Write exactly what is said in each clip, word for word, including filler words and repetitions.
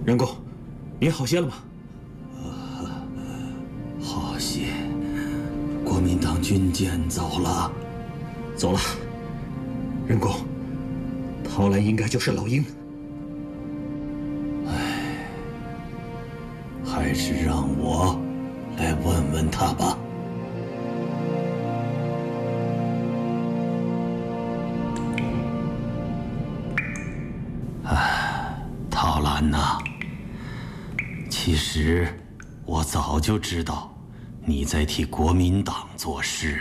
仁公，您好些了吗？ 呃，好些。国民党军舰走了， 走了。仁公，陶兰应该就是老鹰。 唉，还是让我来问问他吧。唉，陶兰呐，其实我早就知道你在替国民党做事。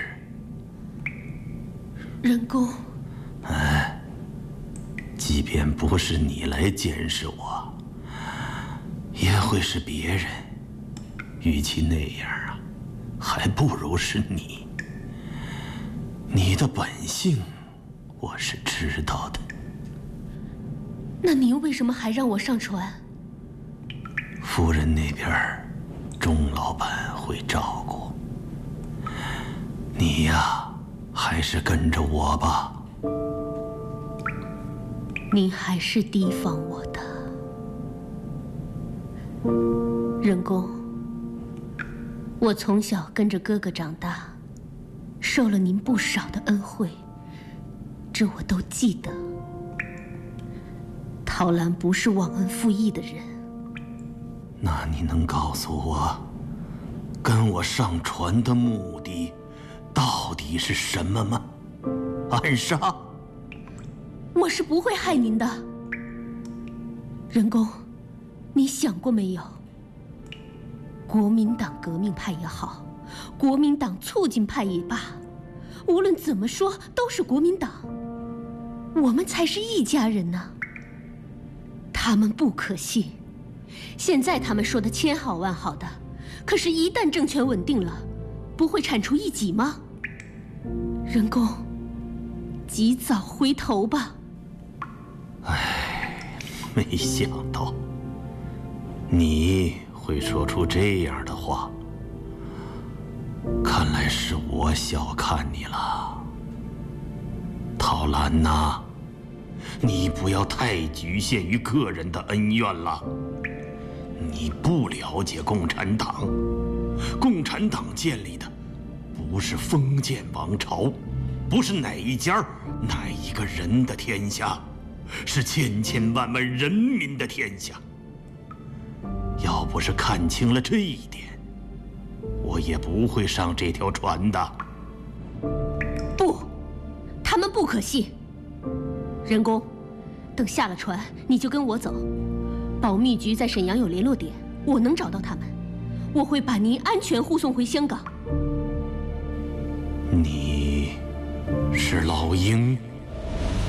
仁公， 哎，即便不是你来监视我，也会是别人。与其那样啊，还不如是你。你的本性，我是知道的。 那您为什么还让我上船？ 夫人那边，钟老板会照顾。你呀，还是跟着我吧。 您还是提防我的，仁公。我从小跟着哥哥长大，受了您不少的恩惠，这我都记得。陶兰不是忘恩负义的人。 那你能告诉我，跟我上船的目的到底是什么吗？暗杀？ 我是不会害您的，仁公，你想过没有？国民党革命派也好，国民党促进派也罢，无论怎么说都是国民党，我们才是一家人呢。他们不可信，现在他们说的千好万好的，可是，一旦政权稳定了，不会铲除异己吗？仁公，及早回头吧。 唉，没想到你会说出这样的话，看来是我小看你了。陶兰呐，你不要太局限于个人的恩怨了。你不了解共产党，共产党建立的不是封建王朝，不是哪一家哪一个人的天下，是千千万万人民的天下。要不是看清了这一点，我也不会上这条船的。 不，他们不可信。仁公，等下了船，你就跟我走。保密局在沈阳有联络点，我能找到他们，我会把您安全护送回香港。 你是老鹰？